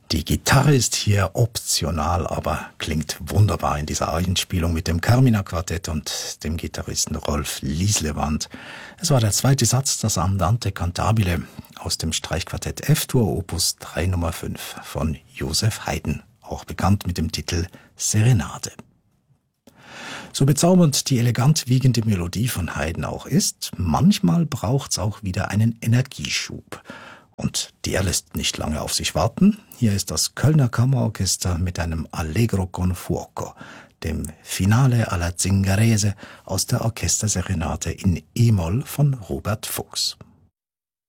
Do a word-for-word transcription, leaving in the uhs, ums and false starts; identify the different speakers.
Speaker 1: Die Gitarre ist hier optional, aber klingt wunderbar in dieser Einspielung mit dem Carmina Quartett und dem Gitarristen Rolf Lieslewand. Es war der zweite Satz, das Andante Cantabile aus dem Streichquartett F-Dur Opus drei Nummer fünf von Joseph Haydn, auch bekannt mit dem Titel Serenade. So bezaubernd die elegant wiegende Melodie von Haydn auch ist, manchmal braucht's auch wieder einen Energieschub. Und der lässt nicht lange auf sich warten. Hier ist das Kölner Kammerorchester mit einem Allegro con fuoco, dem Finale alla Zingarese aus der Orchesterserenade in E-Moll von Robert Fuchs.